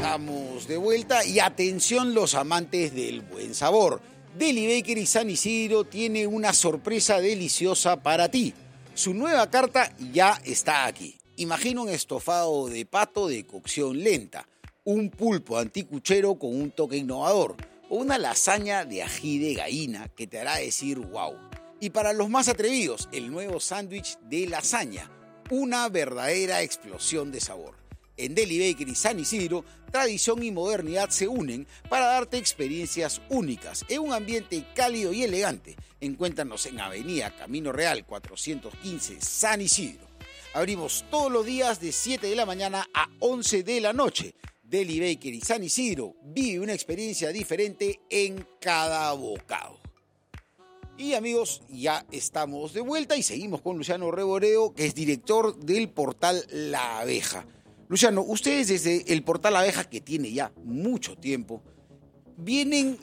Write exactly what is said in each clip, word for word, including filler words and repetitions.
estamos de vuelta y atención los amantes del buen sabor. Deli Bakery San Isidro tiene una sorpresa deliciosa para ti. Su nueva carta ya está aquí. Imagina un estofado de pato de cocción lenta, un pulpo anticuchero con un toque innovador o una lasaña de ají de gallina que te hará decir wow. Y para los más atrevidos, el nuevo sándwich de lasaña, una verdadera explosión de sabor. En Deli Bakery San Isidro, tradición y modernidad se unen para darte experiencias únicas en un ambiente cálido y elegante. Encuéntranos en Avenida Camino Real cuatrocientos quince San Isidro. Abrimos todos los días de siete de la mañana a once de la noche. Deli Bakery San Isidro vive una experiencia diferente en cada bocado. Y amigos, ya estamos de vuelta y seguimos con Luciano Reboreo, que es director del portal La Abeja. Luciano, ustedes desde el portal La Abeja, que tiene ya mucho tiempo, vienen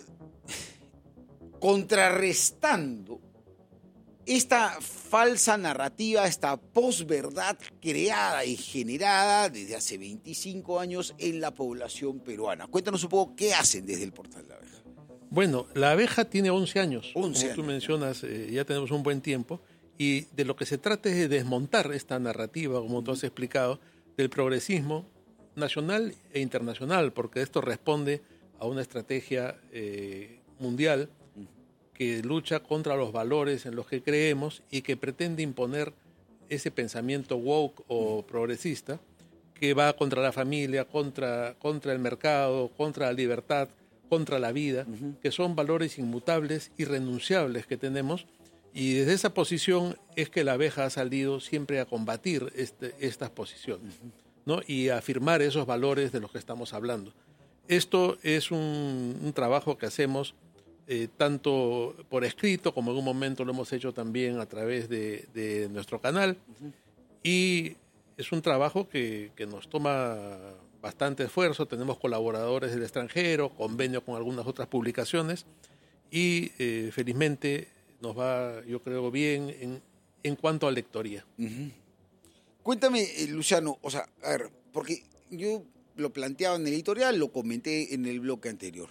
contrarrestando esta falsa narrativa, esta posverdad creada y generada desde hace veinticinco años en la población peruana. Cuéntanos un poco qué hacen desde el portal La Abeja. Bueno, La Abeja tiene once años. once Como años. tú mencionas, eh, ya tenemos un buen tiempo. Y de lo que se trata es de desmontar esta narrativa, como tú has explicado, del progresismo nacional e internacional, porque esto responde a una estrategia eh, mundial que lucha contra los valores en los que creemos y que pretende imponer ese pensamiento woke o progresista que va contra la familia, contra, contra el mercado, contra la libertad, contra la vida, uh-huh. que son valores inmutables, irrenunciables que tenemos. Y desde esa posición es que La Abeja ha salido siempre a combatir este, estas posiciones, ¿no? Y a afirmar esos valores de los que estamos hablando. Esto es un, un trabajo que hacemos eh, tanto por escrito como en un momento lo hemos hecho también a través de, de nuestro canal. Uh-huh. Y es un trabajo que, que nos toma bastante esfuerzo. Tenemos colaboradores del extranjero, convenio con algunas otras publicaciones y eh, felizmente nos va, yo creo, bien en, en cuanto a lectoría. Uh-huh. Cuéntame, eh, Luciano, o sea, a ver, porque yo lo planteaba en el editorial, lo comenté en el bloque anterior.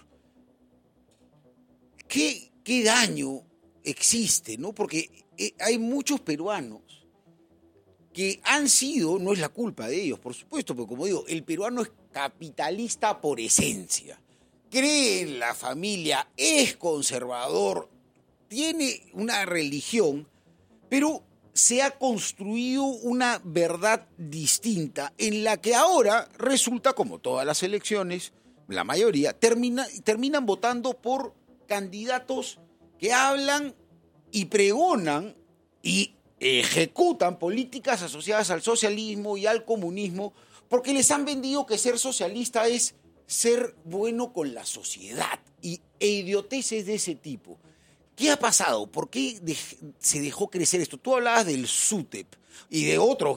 ¿Qué, qué daño existe, no? Porque eh, hay muchos peruanos que han sido, no es la culpa de ellos, por supuesto, pero como digo, el peruano es capitalista por esencia. Cree en la familia, es conservador, tiene una religión, pero se ha construido una verdad distinta en la que ahora resulta, como todas las elecciones, la mayoría, termina, terminan votando por candidatos que hablan y pregonan y ejecutan políticas asociadas al socialismo y al comunismo porque les han vendido que ser socialista es ser bueno con la sociedad y, e idioteces de ese tipo. ¿Qué ha pasado? ¿Por qué de, se dejó crecer esto? Tú hablabas del SUTEP y de otros